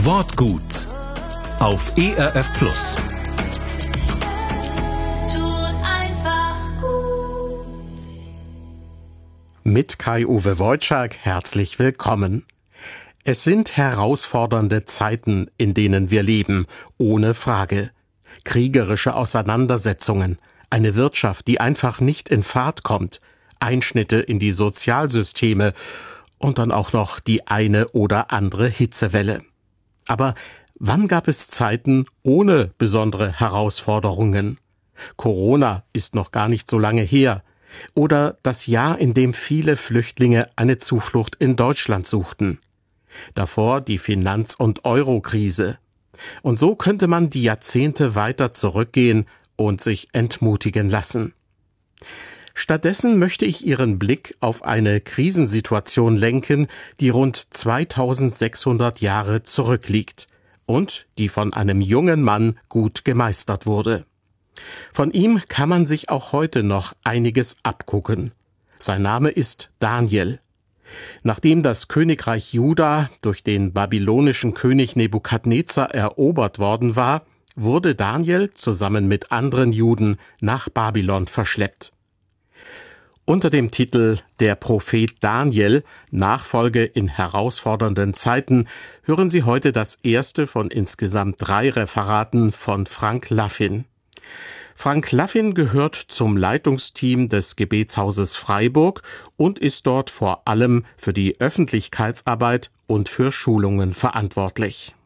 Wortgut auf ERF Plus. Mit Kai-Uwe Wojczak herzlich willkommen. Es sind herausfordernde Zeiten, in denen wir leben, ohne Frage. Kriegerische Auseinandersetzungen, eine Wirtschaft, die einfach nicht in Fahrt kommt, Einschnitte in die Sozialsysteme und dann auch noch die eine oder andere Hitzewelle. Aber wann gab es Zeiten ohne besondere Herausforderungen? Corona ist noch gar nicht so lange her. Oder das Jahr, in dem viele Flüchtlinge eine Zuflucht in Deutschland suchten. Davor die Finanz- und Euro-Krise. Und so könnte man die Jahrzehnte weiter zurückgehen und sich entmutigen lassen. Stattdessen möchte ich Ihren Blick auf eine Krisensituation lenken, die rund 2600 Jahre zurückliegt und die von einem jungen Mann gut gemeistert wurde. Von ihm kann man sich auch heute noch einiges abgucken. Sein Name ist Daniel. Nachdem das Königreich Juda durch den babylonischen König Nebukadnezar erobert worden war, wurde Daniel zusammen mit anderen Juden nach Babylon verschleppt. Unter dem Titel »Der Prophet Daniel – Nachfolge in herausfordernden Zeiten« hören Sie heute das erste von insgesamt 3 Referaten von Frank Laffin. Frank Laffin gehört zum Leitungsteam des Gebetshauses Freiburg und ist dort vor allem für die Öffentlichkeitsarbeit und für Schulungen verantwortlich.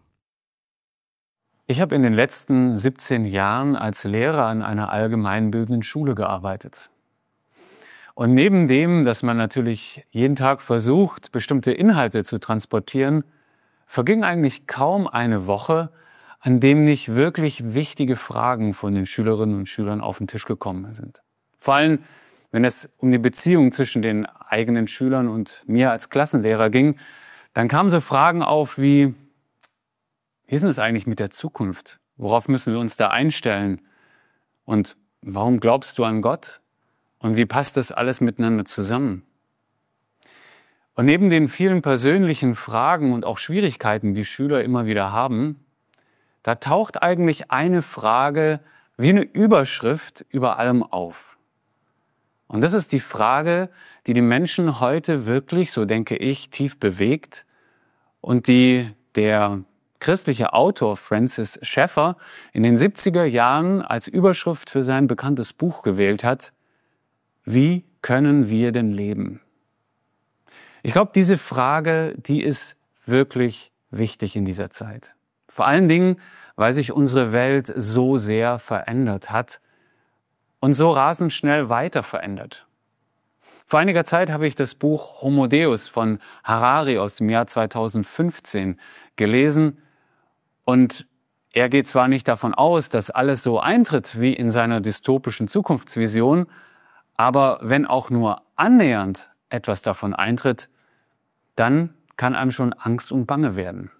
Ich habe in den letzten 17 Jahren als Lehrer an einer allgemeinbildenden Schule gearbeitet. Und neben dem, dass man natürlich jeden Tag versucht, bestimmte Inhalte zu transportieren, verging eigentlich kaum eine Woche, an dem nicht wirklich wichtige Fragen von den Schülerinnen und Schülern auf den Tisch gekommen sind. Vor allem, wenn es um die Beziehung zwischen den eigenen Schülern und mir als Klassenlehrer ging, dann kamen so Fragen auf wie ist denn es eigentlich mit der Zukunft? Worauf müssen wir uns da einstellen? Und warum glaubst du an Gott? Und wie passt das alles miteinander zusammen? Und neben den vielen persönlichen Fragen und auch Schwierigkeiten, die Schüler immer wieder haben, da taucht eigentlich eine Frage wie eine Überschrift über allem auf. Und das ist die Frage, die die Menschen heute wirklich, so denke ich, tief bewegt und die der christliche Autor Francis Schaeffer in den 70er Jahren als Überschrift für sein bekanntes Buch gewählt hat: Wie können wir denn leben? Ich glaube, diese Frage, die ist wirklich wichtig in dieser Zeit. Vor allen Dingen, weil sich unsere Welt so sehr verändert hat und so rasend schnell weiter verändert. Vor einiger Zeit habe ich das Buch Homo Deus von Harari aus dem Jahr 2015 gelesen und er geht zwar nicht davon aus, dass alles so eintritt wie in seiner dystopischen Zukunftsvision, aber wenn auch nur annähernd etwas davon eintritt, dann kann einem schon Angst und Bange werden.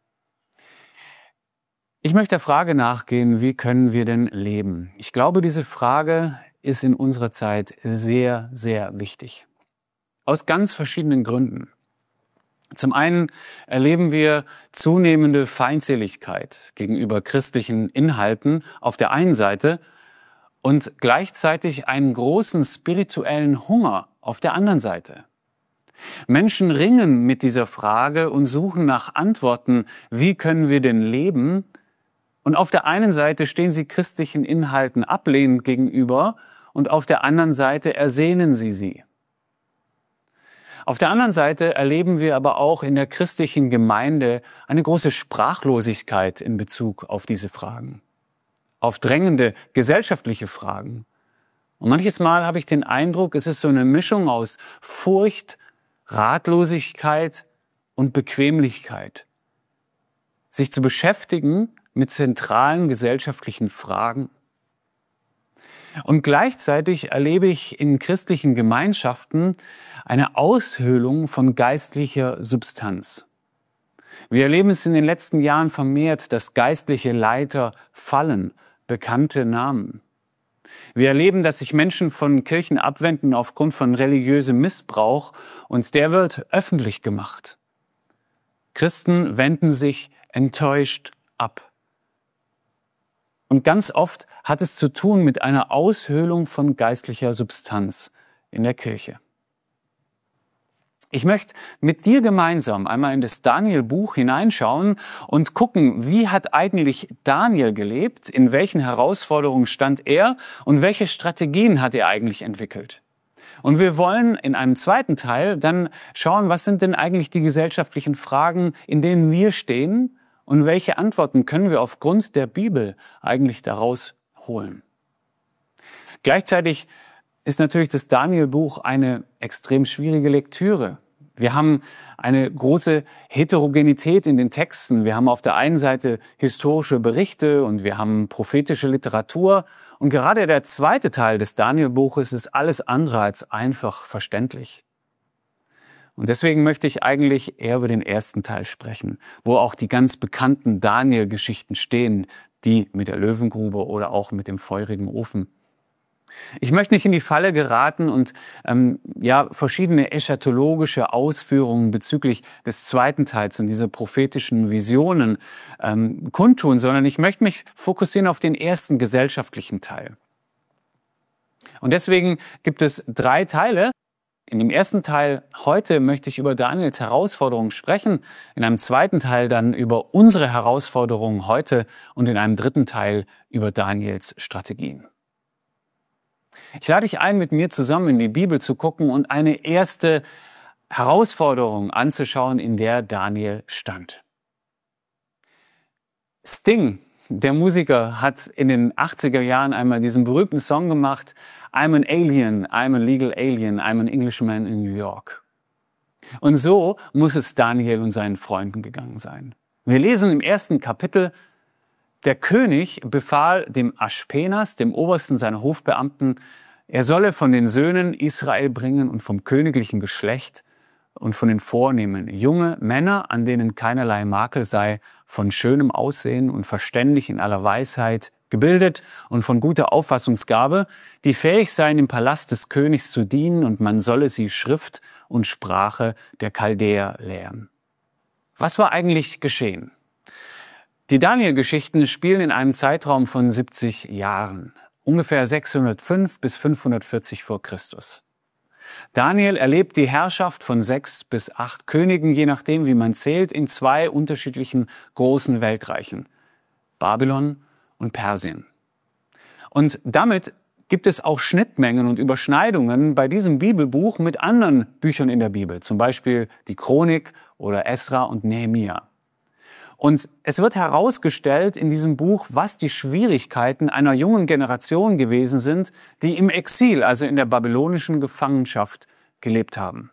Ich möchte der Frage nachgehen, wie können wir denn leben? Ich glaube, diese Frage ist in unserer Zeit sehr, sehr wichtig. Aus ganz verschiedenen Gründen. Zum einen erleben wir zunehmende Feindseligkeit gegenüber christlichen Inhalten auf der einen Seite und gleichzeitig einen großen spirituellen Hunger auf der anderen Seite. Menschen ringen mit dieser Frage und suchen nach Antworten, wie können wir denn leben? Und auf der einen Seite stehen sie christlichen Inhalten ablehnend gegenüber und auf der anderen Seite ersehnen sie sie. Auf der anderen Seite erleben wir aber auch in der christlichen Gemeinde eine große Sprachlosigkeit in Bezug auf diese Fragen, auf drängende gesellschaftliche Fragen. Und manches Mal habe ich den Eindruck, es ist so eine Mischung aus Furcht, Ratlosigkeit und Bequemlichkeit, sich zu beschäftigen mit zentralen gesellschaftlichen Fragen. Und gleichzeitig erlebe ich in christlichen Gemeinschaften eine Aushöhlung von geistlicher Substanz. Wir erleben es in den letzten Jahren vermehrt, dass geistliche Leiter fallen, bekannte Namen. Wir erleben, dass sich Menschen von Kirchen abwenden aufgrund von religiösem Missbrauch und der wird öffentlich gemacht. Christen wenden sich enttäuscht ab. Und ganz oft hat es zu tun mit einer Aushöhlung von geistlicher Substanz in der Kirche. Ich möchte mit dir gemeinsam einmal in das Daniel-Buch hineinschauen und gucken, wie hat eigentlich Daniel gelebt, in welchen Herausforderungen stand er und welche Strategien hat er eigentlich entwickelt. Und wir wollen in einem zweiten Teil dann schauen, was sind denn eigentlich die gesellschaftlichen Fragen, in denen wir stehen und welche Antworten können wir aufgrund der Bibel eigentlich daraus holen. Gleichzeitig ist natürlich das Daniel-Buch eine extrem schwierige Lektüre. Wir haben eine große Heterogenität in den Texten. Wir haben auf der einen Seite historische Berichte und wir haben prophetische Literatur. Und gerade der zweite Teil des Daniel-Buches ist alles andere als einfach verständlich. Und deswegen möchte ich eigentlich eher über den ersten Teil sprechen, wo auch die ganz bekannten Daniel-Geschichten stehen, die mit der Löwengrube oder auch mit dem feurigen Ofen. Ich möchte nicht in die Falle geraten und verschiedene eschatologische Ausführungen bezüglich des zweiten Teils und dieser prophetischen Visionen kundtun, sondern ich möchte mich fokussieren auf den ersten gesellschaftlichen Teil. Und deswegen gibt es 3 Teile. In dem ersten Teil heute möchte ich über Daniels Herausforderungen sprechen, in einem zweiten Teil dann über unsere Herausforderungen heute und in einem dritten Teil über Daniels Strategien. Ich lade dich ein, mit mir zusammen in die Bibel zu gucken und eine erste Herausforderung anzuschauen, in der Daniel stand. Sting, der Musiker, hat in den 80er Jahren einmal diesen berühmten Song gemacht, I'm an alien, I'm a legal alien, I'm an Englishman in New York. Und so muss es Daniel und seinen Freunden gegangen sein. Wir lesen im ersten Kapitel, der König befahl dem Aschpenas, dem Obersten seiner Hofbeamten, er solle von den Söhnen Israel bringen und vom königlichen Geschlecht und von den Vornehmen junge Männer, an denen keinerlei Makel sei, von schönem Aussehen und verständig in aller Weisheit, gebildet und von guter Auffassungsgabe, die fähig seien, im Palast des Königs zu dienen, und man solle sie Schrift und Sprache der Chaldäer lehren. Was war eigentlich geschehen? Die Daniel-Geschichten spielen in einem Zeitraum von 70 Jahren, ungefähr 605 bis 540 vor Christus. Daniel erlebt die Herrschaft von 6 bis 8 Königen, je nachdem, wie man zählt, in 2 unterschiedlichen großen Weltreichen, Babylon und Persien. Und damit gibt es auch Schnittmengen und Überschneidungen bei diesem Bibelbuch mit anderen Büchern in der Bibel, zum Beispiel die Chronik oder Esra und Nehemia. Und es wird herausgestellt in diesem Buch, was die Schwierigkeiten einer jungen Generation gewesen sind, die im Exil, also in der babylonischen Gefangenschaft, gelebt haben.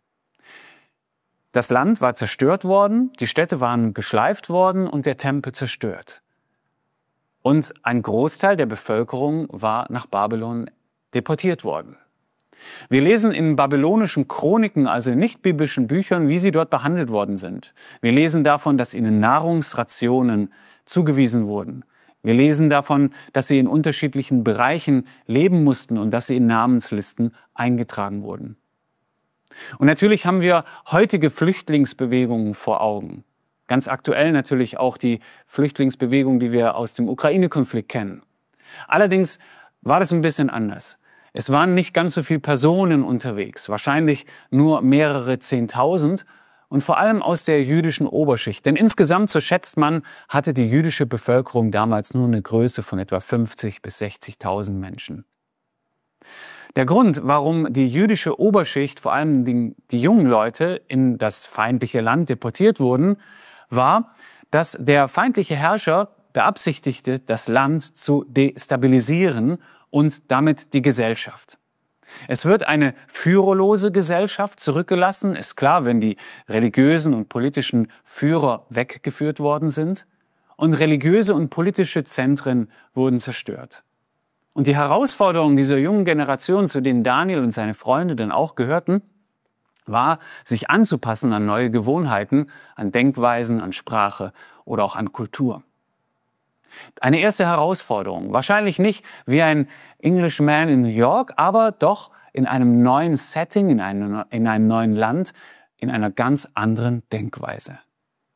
Das Land war zerstört worden, die Städte waren geschleift worden und der Tempel zerstört. Und ein Großteil der Bevölkerung war nach Babylon deportiert worden. Wir lesen in babylonischen Chroniken, also in nicht-biblischen Büchern, wie sie dort behandelt worden sind. Wir lesen davon, dass ihnen Nahrungsrationen zugewiesen wurden. Wir lesen davon, dass sie in unterschiedlichen Bereichen leben mussten und dass sie in Namenslisten eingetragen wurden. Und natürlich haben wir heutige Flüchtlingsbewegungen vor Augen. Ganz aktuell natürlich auch die Flüchtlingsbewegung, die wir aus dem Ukraine-Konflikt kennen. Allerdings war das ein bisschen anders. Es waren nicht ganz so viele Personen unterwegs, wahrscheinlich nur mehrere 10.000 und vor allem aus der jüdischen Oberschicht. Denn insgesamt, so schätzt man, hatte die jüdische Bevölkerung damals nur eine Größe von etwa 50.000 bis 60.000 Menschen. Der Grund, warum die jüdische Oberschicht, vor allem die jungen Leute, in das feindliche Land deportiert wurden, war, dass der feindliche Herrscher beabsichtigte, das Land zu destabilisieren und damit die Gesellschaft. Es wird eine führerlose Gesellschaft zurückgelassen, ist klar, wenn die religiösen und politischen Führer weggeführt worden sind, und religiöse und politische Zentren wurden zerstört. Und die Herausforderung dieser jungen Generation, zu denen Daniel und seine Freunde dann auch gehörten, war, sich anzupassen an neue Gewohnheiten, an Denkweisen, an Sprache oder auch an Kultur. Eine erste Herausforderung, wahrscheinlich nicht wie ein Englishman in New York, aber doch in einem neuen Setting, in einem neuen Land, in einer ganz anderen Denkweise.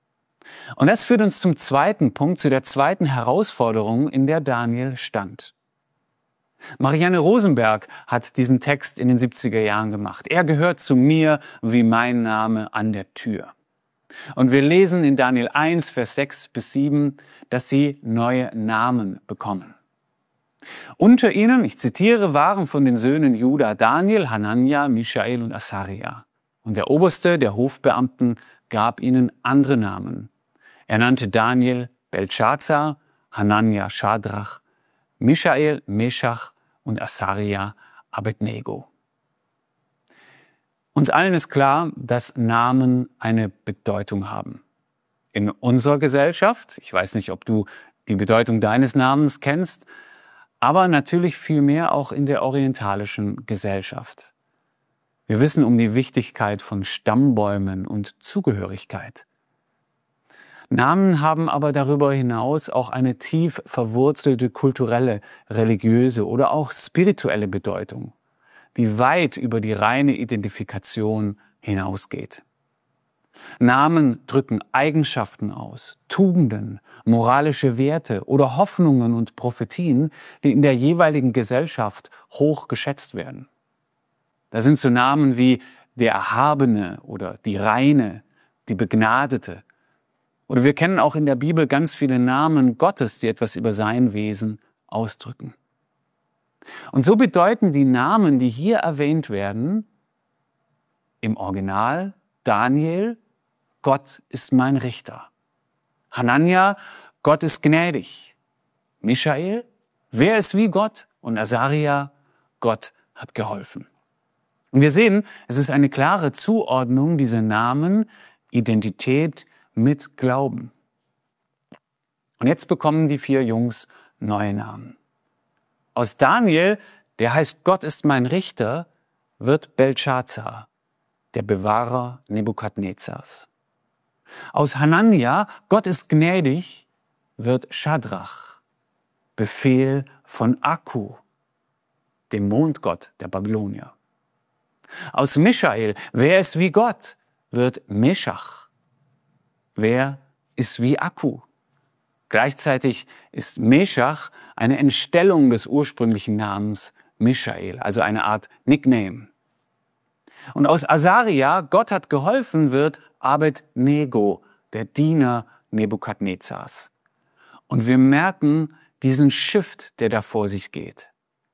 Und das führt uns zum zweiten Punkt, zu der zweiten Herausforderung, in der Daniel stand. Marianne Rosenberg hat diesen Text in den 70er Jahren gemacht. Er gehört zu mir wie mein Name an der Tür. Und wir lesen in Daniel 1, Vers 6 bis 7, dass sie neue Namen bekommen. Unter ihnen, ich zitiere, waren von den Söhnen Juda Daniel, Hanania, Michael und Asaria. Und der Oberste der Hofbeamten gab ihnen andere Namen. Er nannte Daniel Beltschazar, Hanania Schadrach, Michael Meschach und Asaria Abednego. Uns allen ist klar, dass Namen eine Bedeutung haben. In unserer Gesellschaft, ich weiß nicht, ob du die Bedeutung deines Namens kennst, aber natürlich viel mehr auch in der orientalischen Gesellschaft. Wir wissen um die Wichtigkeit von Stammbäumen und Zugehörigkeit. Namen haben aber darüber hinaus auch eine tief verwurzelte kulturelle, religiöse oder auch spirituelle Bedeutung, die weit über die reine Identifikation hinausgeht. Namen drücken Eigenschaften aus, Tugenden, moralische Werte oder Hoffnungen und Prophetien, die in der jeweiligen Gesellschaft hoch geschätzt werden. Da sind so Namen wie der Erhabene oder die Reine, die Begnadete. Oder wir kennen auch in der Bibel ganz viele Namen Gottes, die etwas über sein Wesen ausdrücken. Und so bedeuten die Namen, die hier erwähnt werden, im Original Daniel, Gott ist mein Richter. Hanania, Gott ist gnädig. Michael, wer ist wie Gott? Und Asaria, Gott hat geholfen. Und wir sehen, es ist eine klare Zuordnung dieser Namen, Identität mit Glauben. Und jetzt bekommen die 4 Jungs neue Namen. Aus Daniel, der heißt Gott ist mein Richter, wird Beltschazar, der Bewahrer Nebukadnezars. Aus Hanania, Gott ist gnädig, wird Schadrach, Befehl von Akku, dem Mondgott der Babylonier. Aus Michael, wer ist wie Gott, wird Meschach, wer ist wie Akku. Gleichzeitig ist Meschach eine Entstellung des ursprünglichen Namens Michael, also eine Art Nickname. Und aus Asaria, Gott hat geholfen, wird Abednego, der Diener Nebukadnezars. Und wir merken diesen Shift, der da vor sich geht.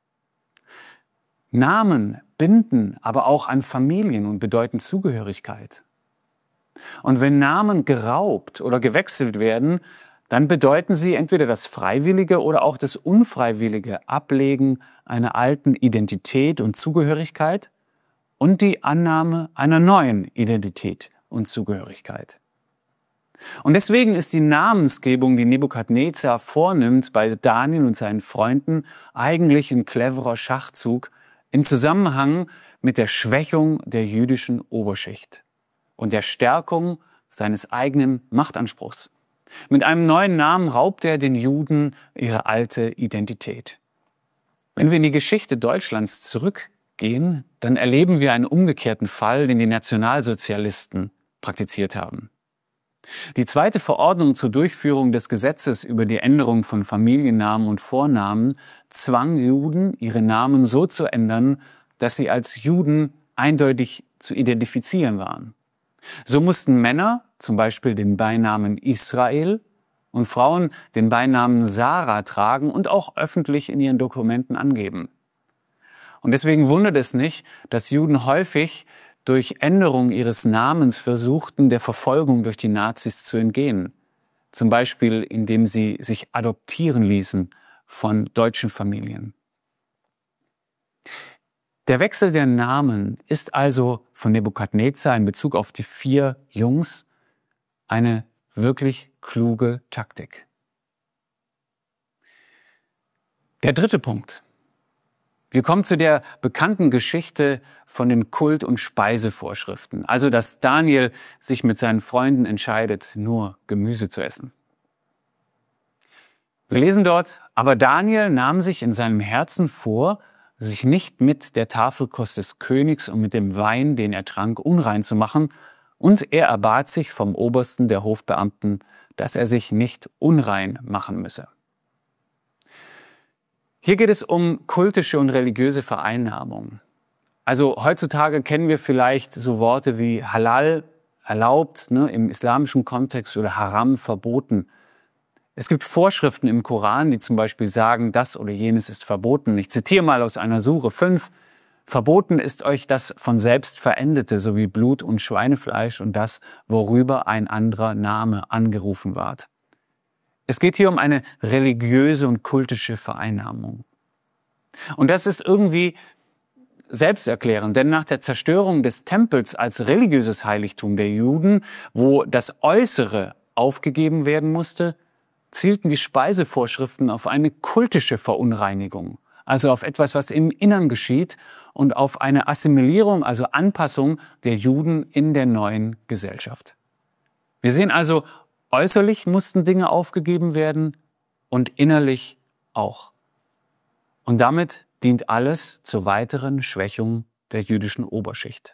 Namen binden aber auch an Familien und bedeuten Zugehörigkeit. Und wenn Namen geraubt oder gewechselt werden, dann bedeuten sie entweder das freiwillige oder auch das unfreiwillige Ablegen einer alten Identität und Zugehörigkeit und die Annahme einer neuen Identität und Zugehörigkeit. Und deswegen ist die Namensgebung, die Nebukadnezar vornimmt bei Daniel und seinen Freunden, eigentlich ein cleverer Schachzug im Zusammenhang mit der Schwächung der jüdischen Oberschicht und der Stärkung seines eigenen Machtanspruchs. Mit einem neuen Namen raubt er den Juden ihre alte Identität. Wenn wir in die Geschichte Deutschlands zurückgehen, dann erleben wir einen umgekehrten Fall, den die Nationalsozialisten praktiziert haben. Die zweite Verordnung zur Durchführung des Gesetzes über die Änderung von Familiennamen und Vornamen zwang Juden, ihre Namen so zu ändern, dass sie als Juden eindeutig zu identifizieren waren. So mussten Männer zum Beispiel den Beinamen Israel und Frauen den Beinamen Sarah tragen und auch öffentlich in ihren Dokumenten angeben. Und deswegen wundert es nicht, dass Juden häufig durch Änderung ihres Namens versuchten, der Verfolgung durch die Nazis zu entgehen. Zum Beispiel, indem sie sich adoptieren ließen von deutschen Familien. Der Wechsel der Namen ist also von Nebukadnezar in Bezug auf die 4 Jungs eine wirklich kluge Taktik. Der dritte Punkt. Wir kommen zu der bekannten Geschichte von den Kult- und Speisevorschriften. Also, dass Daniel sich mit seinen Freunden entscheidet, nur Gemüse zu essen. Wir lesen dort, aber Daniel nahm sich in seinem Herzen vor, sich nicht mit der Tafelkost des Königs und mit dem Wein, den er trank, unrein zu machen, Und er erbat sich vom Obersten der Hofbeamten, dass er sich nicht unrein machen müsse. Hier geht es um kultische und religiöse Vereinnahmung. Also heutzutage kennen wir vielleicht so Worte wie Halal, erlaubt, im islamischen Kontext, oder Haram, verboten. Es gibt Vorschriften im Koran, die zum Beispiel sagen, das oder jenes ist verboten. Ich zitiere mal aus einer Sure 5. Verboten ist euch das von selbst Verendete, sowie Blut und Schweinefleisch und das, worüber ein anderer Name angerufen ward. Es geht hier um eine religiöse und kultische Vereinnahmung. Und das ist irgendwie selbsterklärend, denn nach der Zerstörung des Tempels als religiöses Heiligtum der Juden, wo das Äußere aufgegeben werden musste, zielten die Speisevorschriften auf eine kultische Verunreinigung, also auf etwas, was im Innern geschieht, und auf eine Assimilierung, also Anpassung der Juden in der neuen Gesellschaft. Wir sehen also, äußerlich mussten Dinge aufgegeben werden und innerlich auch. Und damit dient alles zur weiteren Schwächung der jüdischen Oberschicht.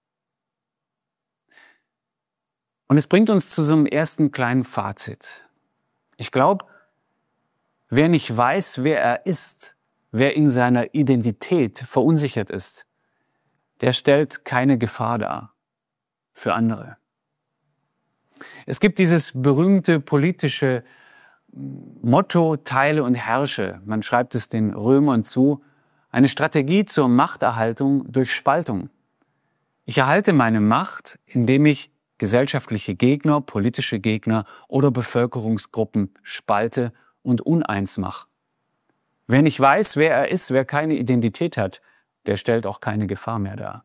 Und es bringt uns zu so einem ersten kleinen Fazit. Ich glaube, wer nicht weiß, wer er ist, wer in seiner Identität verunsichert ist, der stellt keine Gefahr dar für andere. Es gibt dieses berühmte politische Motto, teile und herrsche. Man schreibt es den Römern zu, eine Strategie zur Machterhaltung durch Spaltung. Ich erhalte meine Macht, indem ich gesellschaftliche Gegner, politische Gegner oder Bevölkerungsgruppen spalte und uneins mache. Wer nicht weiß, wer er ist, wer keine Identität hat, der stellt auch keine Gefahr mehr dar.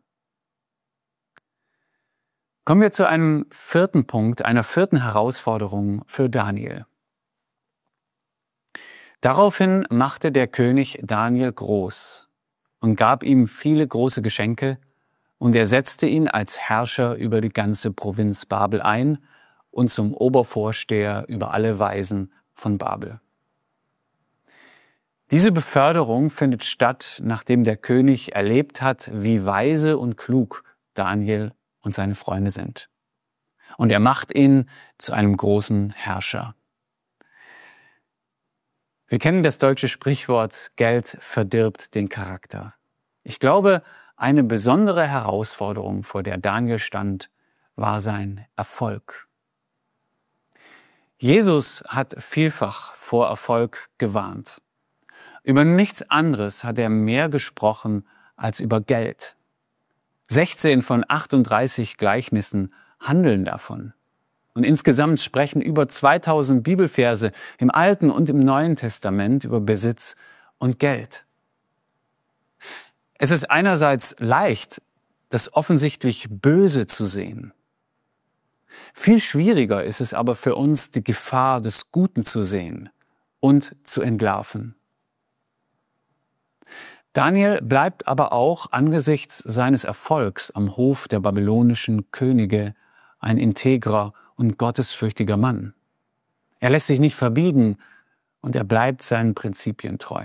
Kommen wir zu einem vierten Punkt, einer vierten Herausforderung für Daniel. Daraufhin machte der König Daniel groß und gab ihm viele große Geschenke, und er setzte ihn als Herrscher über die ganze Provinz Babel ein und zum Obervorsteher über alle Weisen von Babel. Diese Beförderung findet statt, nachdem der König erlebt hat, wie weise und klug Daniel und seine Freunde sind. Und er macht ihn zu einem großen Herrscher. Wir kennen das deutsche Sprichwort, Geld verdirbt den Charakter. Ich glaube, eine besondere Herausforderung, vor der Daniel stand, war sein Erfolg. Jesus hat vielfach vor Erfolg gewarnt. Über nichts anderes hat er mehr gesprochen als über Geld. 16 von 38 Gleichnissen handeln davon. Und insgesamt sprechen über 2000 Bibelverse im Alten und im Neuen Testament über Besitz und Geld. Es ist einerseits leicht, das offensichtlich Böse zu sehen. Viel schwieriger ist es aber für uns, die Gefahr des Guten zu sehen und zu entlarven. Daniel bleibt aber auch angesichts seines Erfolgs am Hof der babylonischen Könige ein integrer und gottesfürchtiger Mann. Er lässt sich nicht verbiegen und er bleibt seinen Prinzipien treu.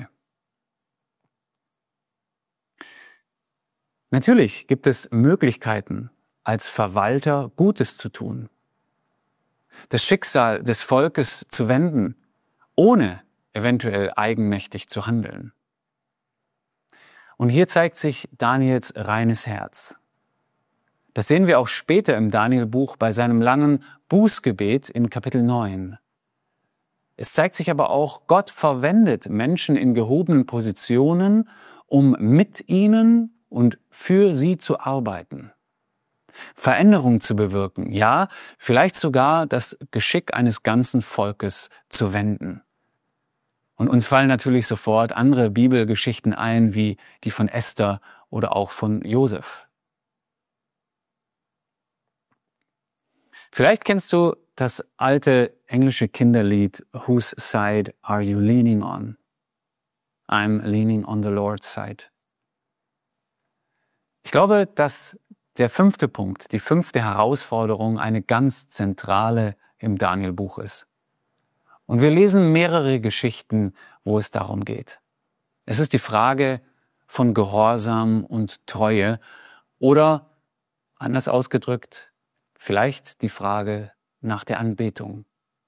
Natürlich gibt es Möglichkeiten, als Verwalter Gutes zu tun, das Schicksal des Volkes zu wenden, ohne eventuell eigenmächtig zu handeln. Und hier zeigt sich Daniels reines Herz. Das sehen wir auch später im Daniel-Buch bei seinem langen Bußgebet in Kapitel 9. Es zeigt sich aber auch, Gott verwendet Menschen in gehobenen Positionen, um mit ihnen und für sie zu arbeiten. Veränderung zu bewirken, ja, vielleicht sogar das Geschick eines ganzen Volkes zu wenden. Und uns fallen natürlich sofort andere Bibelgeschichten ein, wie die von Esther oder auch von Josef. Vielleicht kennst du das alte englische Kinderlied Whose Side Are You Leaning On? I'm leaning on the Lord's side. Ich glaube, dass der fünfte Punkt, die fünfte Herausforderung, eine ganz zentrale im Daniel-Buch ist. Und wir lesen mehrere Geschichten, wo es darum geht. Es ist die Frage von Gehorsam und Treue oder, anders ausgedrückt, vielleicht die Frage nach der Anbetung.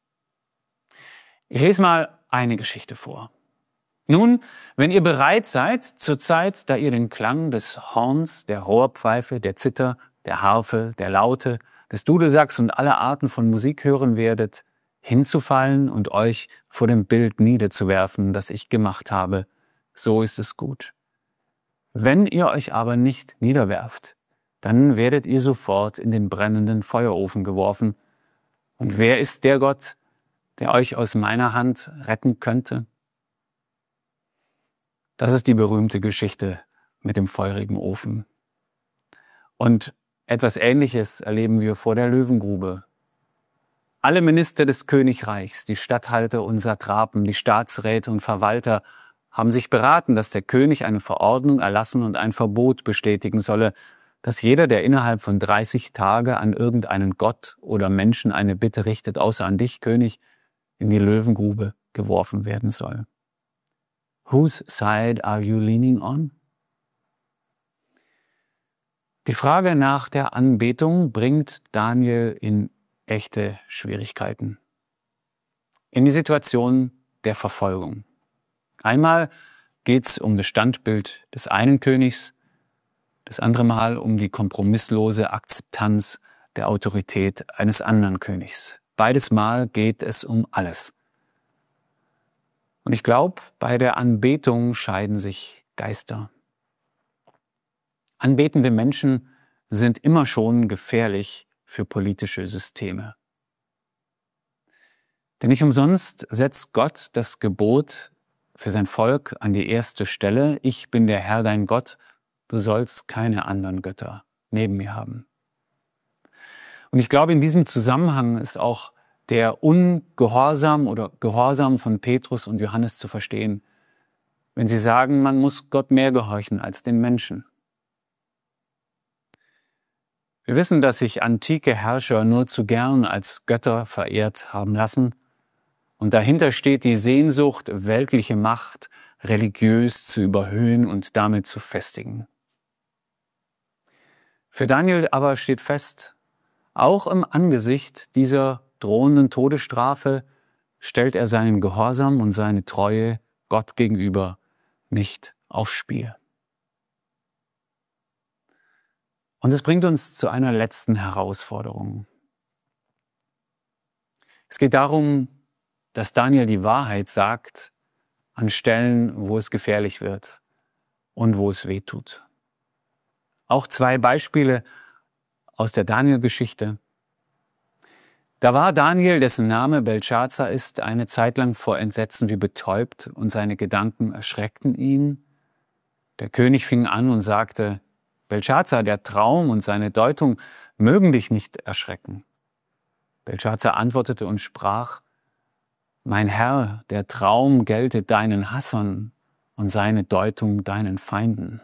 Ich lese mal eine Geschichte vor. Nun, wenn ihr bereit seid, zur Zeit, da ihr den Klang des Horns, der Rohrpfeife, der Zither, der Harfe, der Laute, des Dudelsacks und aller Arten von Musik hören werdet, hinzufallen und euch vor dem Bild niederzuwerfen, das ich gemacht habe, so ist es gut. Wenn ihr euch aber nicht niederwerft, dann werdet ihr sofort in den brennenden Feuerofen geworfen. Und wer ist der Gott, der euch aus meiner Hand retten könnte? Das ist die berühmte Geschichte mit dem feurigen Ofen. Und etwas Ähnliches erleben wir vor der Löwengrube. Alle Minister des Königreichs, die Statthalter und Satrapen, die Staatsräte und Verwalter haben sich beraten, dass der König eine Verordnung erlassen und ein Verbot bestätigen solle, dass jeder, der innerhalb von 30 Tagen an irgendeinen Gott oder Menschen eine Bitte richtet, außer an dich, König, in die Löwengrube geworfen werden soll. Whose side are you leaning on? Die Frage nach der Anbetung bringt Daniel in echte Schwierigkeiten. In die Situation der Verfolgung. Einmal geht es um das Standbild des einen Königs, das andere Mal um die kompromisslose Akzeptanz der Autorität eines anderen Königs. Beides Mal geht es um alles. Und ich glaube, bei der Anbetung scheiden sich Geister. Anbetende Menschen sind immer schon gefährlich für politische Systeme. Denn nicht umsonst setzt Gott das Gebot für sein Volk an die erste Stelle: Ich bin der Herr dein Gott, du sollst keine anderen Götter neben mir haben. Und ich glaube, in diesem Zusammenhang ist auch der Ungehorsam oder Gehorsam von Petrus und Johannes zu verstehen, wenn sie sagen, man muss Gott mehr gehorchen als den Menschen. Wir wissen, dass sich antike Herrscher nur zu gern als Götter verehrt haben lassen, und dahinter steht die Sehnsucht, weltliche Macht religiös zu überhöhen und damit zu festigen. Für Daniel aber steht fest, auch im Angesicht dieser drohenden Todesstrafe stellt er seinen Gehorsam und seine Treue Gott gegenüber nicht aufs Spiel. Und es bringt uns zu einer letzten Herausforderung. Es geht darum, dass Daniel die Wahrheit sagt an Stellen, wo es gefährlich wird und wo es weh tut. Auch 2 Beispiele aus der Daniel-Geschichte. Da war Daniel, dessen Name Beltschazar ist, eine Zeit lang vor Entsetzen wie betäubt und seine Gedanken erschreckten ihn. Der König fing an und sagte: Beltschazar, der Traum und seine Deutung mögen dich nicht erschrecken. Beltschazar antwortete und sprach: Mein Herr, der Traum gelte deinen Hassern und seine Deutung deinen Feinden.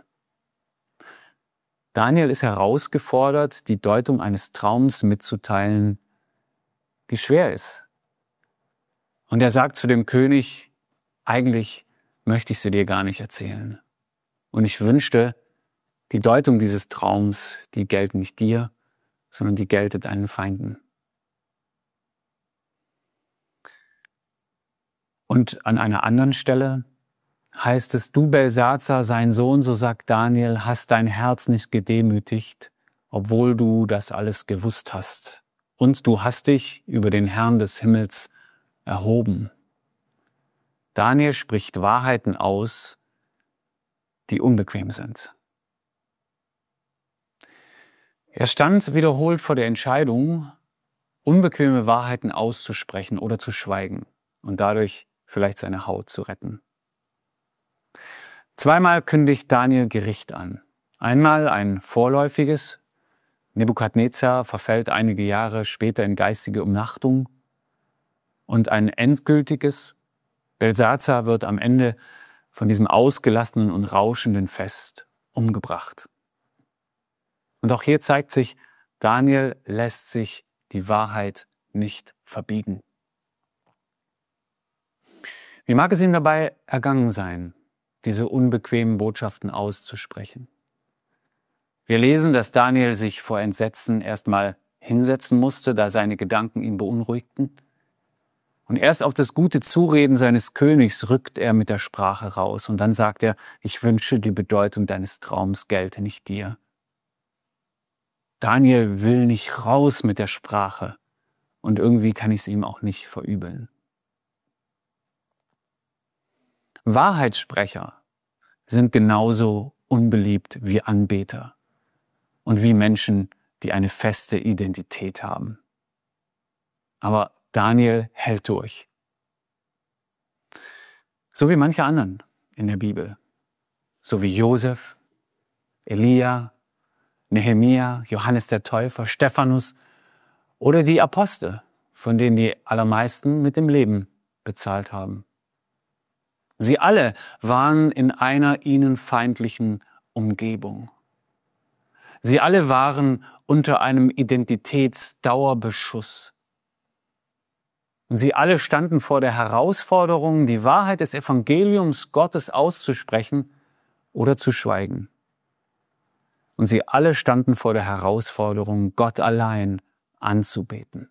Daniel ist herausgefordert, die Deutung eines Traums mitzuteilen, die schwer ist. Und er sagt zu dem König: Eigentlich möchte ich sie dir gar nicht erzählen. Und ich wünschte, die Deutung dieses Traums, die gelte nicht dir, sondern die gelte deinen Feinden. Und an einer anderen Stelle heißt es: Du, Belsazar, sein Sohn, so sagt Daniel, hast dein Herz nicht gedemütigt, obwohl du das alles gewusst hast. Und du hast dich über den Herrn des Himmels erhoben. Daniel spricht Wahrheiten aus, die unbequem sind. Er stand wiederholt vor der Entscheidung, unbequeme Wahrheiten auszusprechen oder zu schweigen und dadurch vielleicht seine Haut zu retten. 2-mal kündigt Daniel Gericht an. Einmal ein vorläufiges: Nebukadnezar verfällt einige Jahre später in geistige Umnachtung. Und ein endgültiges: Belsazar wird am Ende von diesem ausgelassenen und rauschenden Fest umgebracht. Und auch hier zeigt sich, Daniel lässt sich die Wahrheit nicht verbiegen. Wie mag es ihm dabei ergangen sein, diese unbequemen Botschaften auszusprechen? Wir lesen, dass Daniel sich vor Entsetzen erstmal hinsetzen musste, da seine Gedanken ihn beunruhigten. Und erst auf das gute Zureden seines Königs rückt er mit der Sprache raus. Und dann sagt er, ich wünsche, die Bedeutung deines Traums gelte nicht dir. Daniel will nicht raus mit der Sprache. Und irgendwie kann ich es ihm auch nicht verübeln. Wahrheitssprecher sind genauso unbeliebt wie Anbeter und wie Menschen, die eine feste Identität haben. Aber Daniel hält durch. So wie manche anderen in der Bibel. So wie Josef, Elia, Nehemia, Johannes der Täufer, Stephanus oder die Apostel, von denen die allermeisten mit dem Leben bezahlt haben. Sie alle waren in einer ihnen feindlichen Umgebung. Sie alle waren unter einem Identitätsdauerbeschuss. Und sie alle standen vor der Herausforderung, die Wahrheit des Evangeliums Gottes auszusprechen oder zu schweigen. Und sie alle standen vor der Herausforderung, Gott allein anzubeten.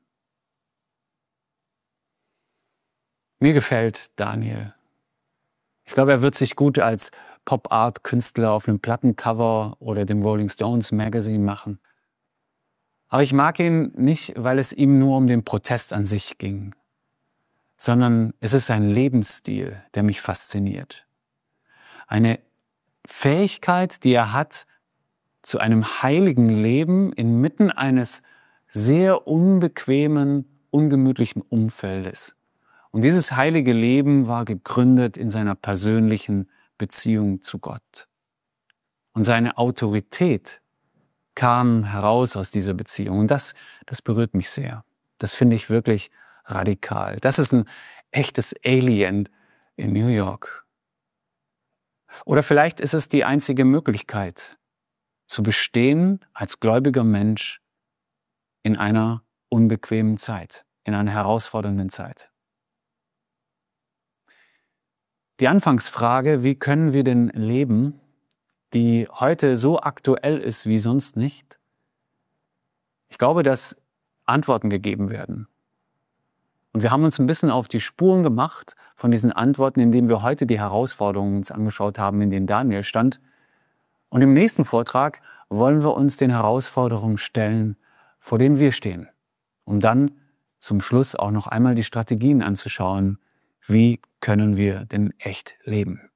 Mir gefällt Daniel. Ich glaube, er wird sich gut als Pop-Art-Künstler auf einem Plattencover oder dem Rolling Stones Magazine machen. Aber ich mag ihn nicht, weil es ihm nur um den Protest an sich ging, sondern es ist sein Lebensstil, der mich fasziniert. Eine Fähigkeit, die er hat, zu einem heiligen Leben inmitten eines sehr unbequemen, ungemütlichen Umfeldes. Und dieses heilige Leben war gegründet in seiner persönlichen Beziehung zu Gott. Und seine Autorität kam heraus aus dieser Beziehung. Und das berührt mich sehr. Das finde ich wirklich radikal. Das ist ein echtes Alien in New York. Oder vielleicht ist es die einzige Möglichkeit, zu bestehen als gläubiger Mensch in einer unbequemen Zeit, in einer herausfordernden Zeit. Die Anfangsfrage, wie können wir denn leben, die heute so aktuell ist wie sonst nicht? Ich glaube, dass Antworten gegeben werden. Und wir haben uns ein bisschen auf die Spuren gemacht von diesen Antworten, indem wir heute die Herausforderungen uns angeschaut haben, in denen Daniel stand. Und im nächsten Vortrag wollen wir uns den Herausforderungen stellen, vor denen wir stehen, um dann zum Schluss auch noch einmal die Strategien anzuschauen, wie können wir denn echt leben.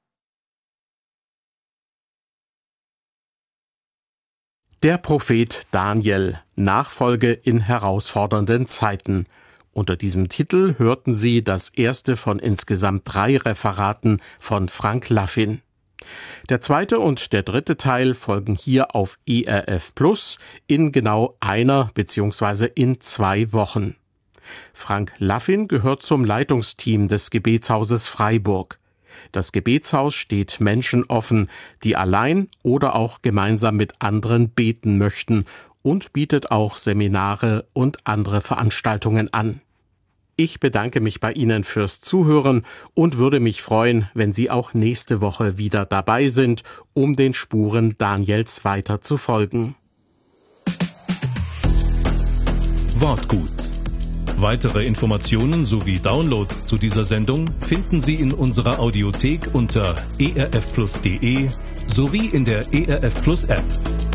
Der Prophet Daniel, Nachfolge in herausfordernden Zeiten. Unter diesem Titel hörten Sie das erste von insgesamt 3 Referaten von Frank Laffin. Der zweite und der dritte Teil folgen hier auf ERF Plus in genau 1 bzw. in 2 Wochen. Frank Laffin gehört zum Leitungsteam des Gebetshauses Freiburg. Das Gebetshaus steht Menschen offen, die allein oder auch gemeinsam mit anderen beten möchten und bietet auch Seminare und andere Veranstaltungen an. Ich bedanke mich bei Ihnen fürs Zuhören und würde mich freuen, wenn Sie auch nächste Woche wieder dabei sind, um den Spuren Daniels weiter zu folgen. Wortgut. Weitere Informationen sowie Downloads zu dieser Sendung finden Sie in unserer Audiothek unter erfplus.de sowie in der ERF Plus App.